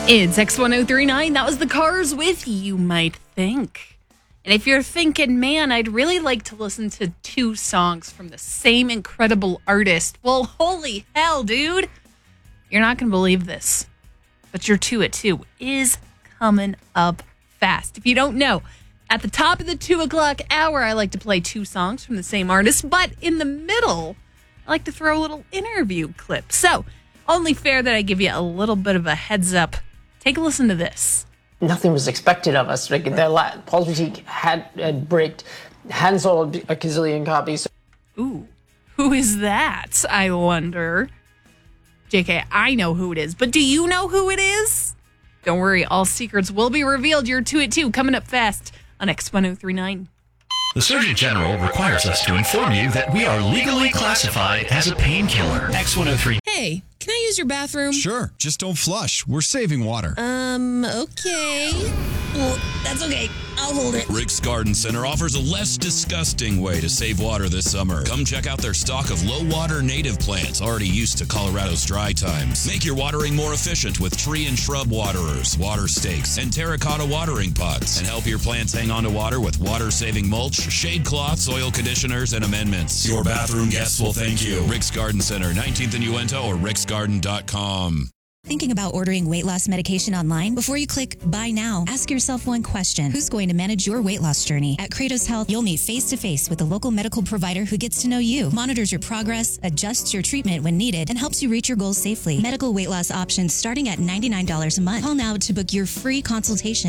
It's X1039. That was the Cars with You Might Think. And if you're thinking, man, I'd really like to listen to two songs from the same incredible artist. Well, holy hell, dude. You're not going to believe this. But your 2 at 2 is coming up fast. If you don't know, at the top of the 2 o'clock hour, I like to play two songs from the same artist. But in the middle, I like to throw a little interview clip. So, only fair that I give you a little bit of a heads up. Take a listen to this. Nothing was expected of us. Like Paul's Boutique had bricked, hadn't sold a gazillion copies. Ooh, who is that, I wonder? JK, I know who it is, but do you know who it is? Don't worry, all secrets will be revealed. Your 2 at 2 coming up fast on X1039. The Surgeon General requires us to inform you that we are legally classified as a painkiller. X103. Hey, can I use your bathroom? Sure, just don't flush. We're saving water. Okay. Well, that's okay. I'll hold it. Rick's Garden Center offers a less disgusting way to save water this summer. Come check out their stock of low-water native plants already used to Colorado's dry times. Make your watering more efficient with tree and shrub waterers, water stakes, and terracotta watering pots. And help your plants hang on to water with water-saving mulch, shade cloth, soil conditioners, and amendments. Your bathroom guests will thank you. Rick's Garden Center, 19th and Uinta, or ricksgarden.com. Thinking about ordering weight loss medication online? Before you click buy now, ask yourself one question. Who's going to manage your weight loss journey? At Kratos Health, you'll meet face-to-face with a local medical provider who gets to know you, monitors your progress, adjusts your treatment when needed, and helps you reach your goals safely. Medical weight loss options starting at $99 a month. Call now to book your free consultation.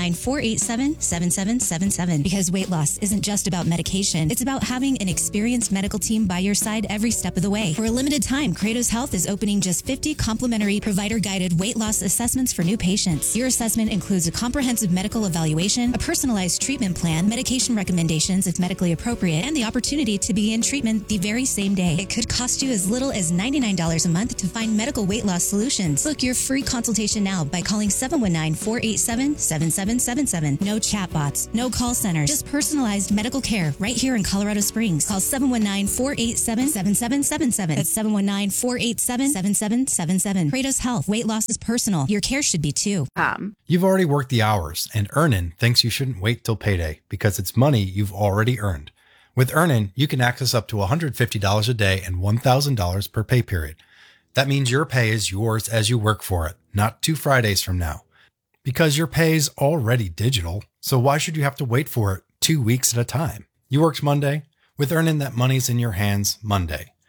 719-487-7777. Because weight loss isn't just about medication. It's about having an experienced medical team by your side every step of the way. For a limited time, Kratos Health is opening just 50 complimentary provider-guided weight loss assessments for new patients. Your assessment includes a comprehensive medical evaluation, a personalized treatment plan, medication recommendations if medically appropriate, and the opportunity to begin treatment the very same day. It could cost you as little as $99 a month to find medical weight loss solutions. Book your free consultation now by calling 719-487-7777. No chatbots, no call centers, just personalized medical care right here in Colorado Springs. Call 719-487-7777. That's 719-487-7777. Kratos Health. Weight loss is personal. Your care should be too. You've already worked the hours, and Earnin thinks you shouldn't wait till payday because it's money you've already earned. With Earnin, you can access up to $150 a day and $1,000 per pay period. That means your pay is yours as you work for it, not 2 Fridays from now. Because your pay is already digital, so why should you have to wait for it 2 weeks at a time? You worked Monday. With Earnin, that money's in your hands Monday.